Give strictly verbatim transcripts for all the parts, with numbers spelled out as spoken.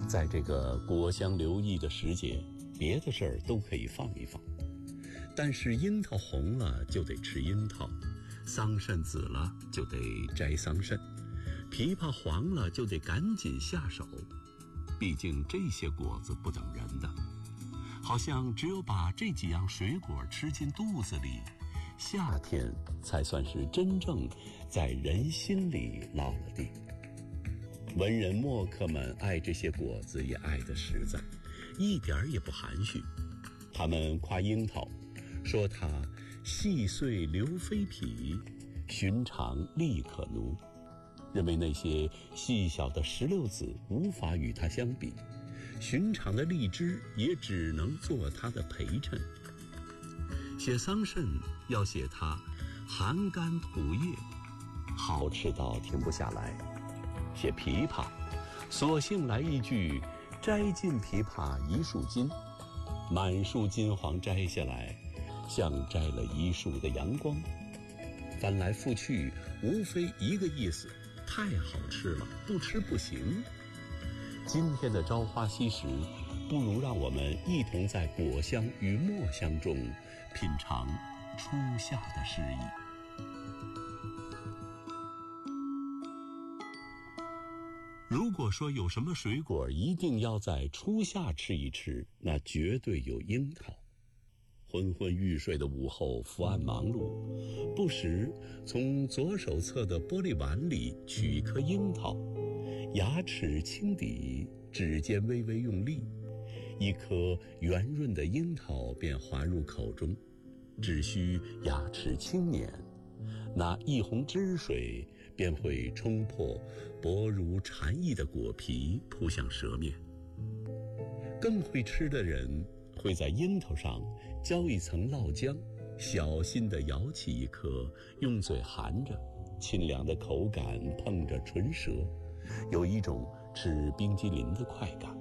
在这个果香留意的时节，别的事儿都可以放一放，但是樱桃红了就得吃樱桃，桑葚紫了就得摘桑葚，枇杷黄了就得赶紧下手。毕竟这些果子不等人的，好像只有把这几样水果吃进肚子里，夏天才算是真正在人心里落了地。文人墨客们爱这些果子也爱得实在，一点也不含蓄。他们夸樱桃，说它细碎留非皮，寻常力可奴，认为那些细小的石榴籽无法与它相比，寻常的荔枝也只能做它的陪衬。写桑葚要写它含甘吐叶，好吃到停不下来。写枇杷，索性来一句摘尽枇杷一树金，满树金黄摘下来，像摘了一树的阳光。翻来覆去无非一个意思，太好吃了，不吃不行。今天的朝花夕拾，不如让我们一同在果香与墨香中品尝初夏的诗意。如果说有什么水果一定要在初夏吃一吃，那绝对有樱桃。昏昏欲睡的午后，伏案忙碌，不时从左手侧的玻璃碗里取一颗樱桃，牙齿轻抵，指尖微微用力，一颗圆润的樱桃便滑入口中，只需牙齿轻捻，那一泓汁水便会冲破薄如蝉翼的果皮，扑向舌面。更会吃的人会在樱桃上浇一层烙浆，小心地舀起一颗，用嘴含着，清凉的口感碰着唇舌，有一种吃冰激凌的快感。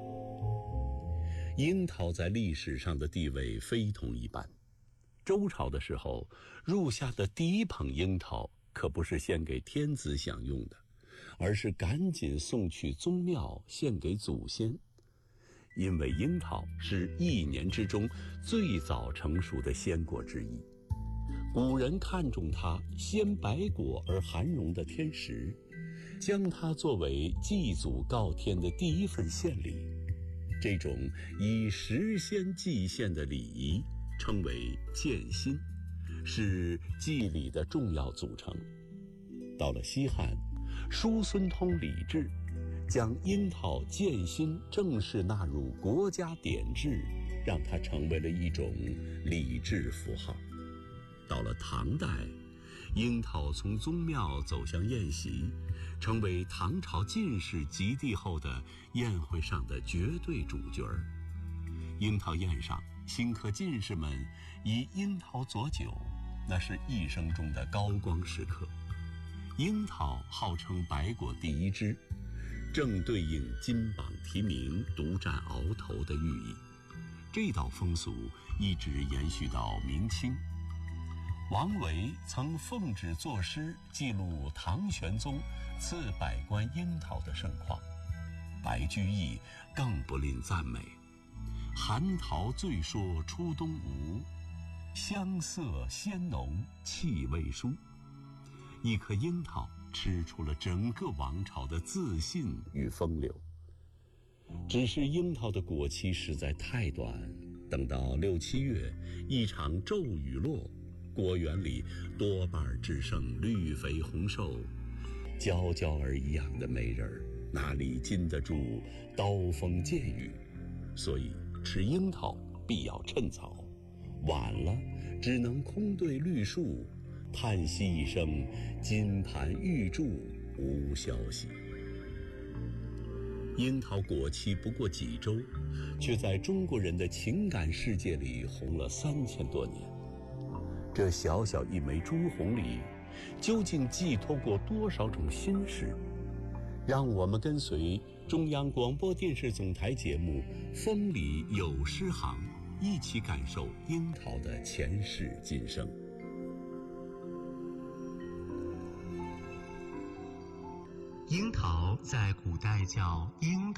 樱桃在历史上的地位非同一般。周朝的时候，入夏的第一捧樱桃可不是献给天子享用的，而是赶紧送去宗庙献给祖先。因为樱桃是一年之中最早成熟的鲜果之一，古人看重它鲜白果而含绒的天时，将它作为祭祖告天的第一份献礼。这种以时鲜祭献的礼仪称为建新，是祭礼的重要组成。到了西汉，叔孙通礼制，将樱桃建新正式纳入国家典制，让它成为了一种礼制符号。到了唐代，樱桃从宗庙走向宴席，成为唐朝进士及第后的宴会上的绝对主角。樱桃宴上，新科进士们以樱桃佐酒，那是一生中的高光时刻。樱桃号称百果第一枝，正对应金榜题名、独占鳌头的寓意。这道风俗一直延续到明清。王维曾奉旨作诗记录唐玄宗赐百官樱桃的盛况，白居易更不吝赞美：寒桃最说初东吴，香色鲜浓气味殊。一颗樱桃吃出了整个王朝的自信与风流。只是樱桃的果期实在太短，等到六七月，一场骤雨落，果园里多半只剩绿肥红瘦、娇娇儿一样的美人儿，哪里经得住刀锋剑雨？所以吃樱桃必要趁早，晚了只能空对绿树，叹息一声金盘玉柱无消息。樱桃果期不过几周，却在中国人的情感世界里红了三千多年。这小小一枚朱红里，究竟寄托过多少种心事？让我们跟随中央广播电视总台节目《风里有诗行》，一起感受樱桃的前世今生。 樱桃在古代叫樱